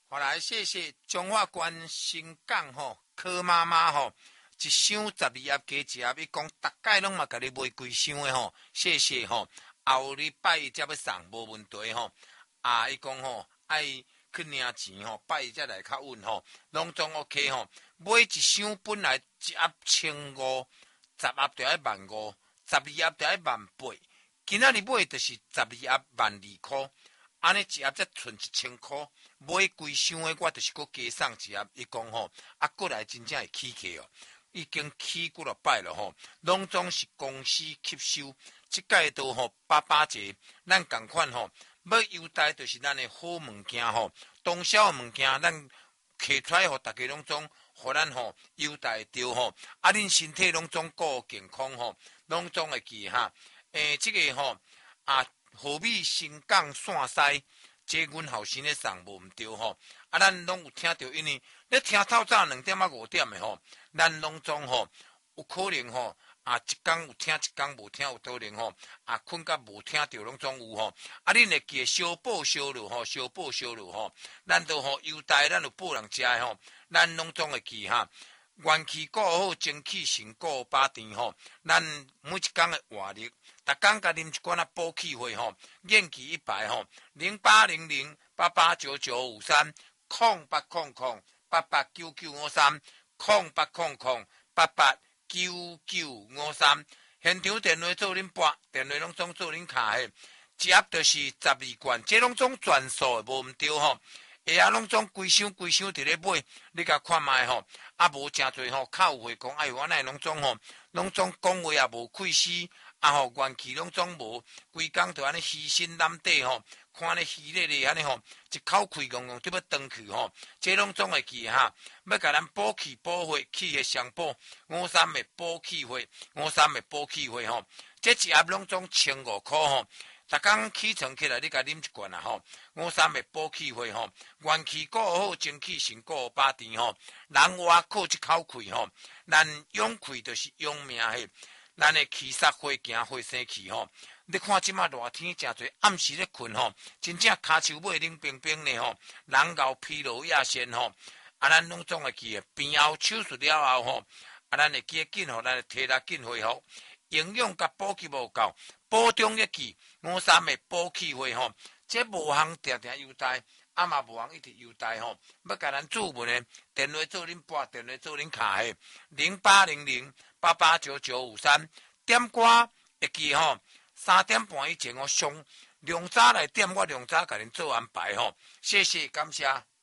好来，谢谢中华关新港柯妈妈一箱12盒加一盒，伊讲大概拢嘛甲你买规箱的谢谢后礼拜伊才要送，无问题伊讲爱去领钱拜伊才来较稳拢总 OK 买一箱本来一盒1500，10盒就要15000，12盒就要18000，今仔日买就是12盒12000块。安尼一盒才剩1000块，买规箱的我就是搁加送一盒。伊讲过来真正会起价已经起几落摆了拢总是公司吸收。即届都爸节，咱共款要优待就是咱的好物件当销的物件，咱摕出来互大家拢总，互咱优待着恁身体拢总顾健康拢总会记即个河美新港线西，这阮后生咧送无毋对咱拢有听到，因为咧听透早2点5点的咱拢总有可能一天有听，一天无听，有可能困甲无听到，拢总有恁会记小补小落小补小落咱都优待，咱有报人食的咱拢总会记元气顾好，精气神顾饱甜咱每一天的活力，逐天甲啉一罐补气血元气一排0800889953 0800889953 现场电话做恁拨，电话拢总做恁卡的，一盒就是12罐，这拢总全数的，无毋对下拢总规箱伫咧买，你甲看卖无诚侪靠有会讲，我哪拢总讲话也无气势元气拢总无，规工就安尼虚心难底看咧虚咧咧安尼一口气戆戆就要转去这拢总会记要甲咱补气补血，气血相补，53的补气血，53的补气血这一盒拢总1500块逐工起床起来，你甲啉一罐53的补气血元气顾好，精气神顾饱甜人活靠一口气咱养气就是养命咱的气煞火行火生气你看即马热天诚侪，暗时咧困真正骹手尾冷冰冰的人熬疲劳亚线咱拢总会记病后手术了后咱会记紧咱的体力紧恢复，营养甲补给无够，补中一记53的补气血这无项定定优待，嘛无项一直优待要甲咱注文的电话做恁拨，电话做恁卡的0800889953点歌会记3点半以前上早来点，我上早甲恁做安排谢谢感谢。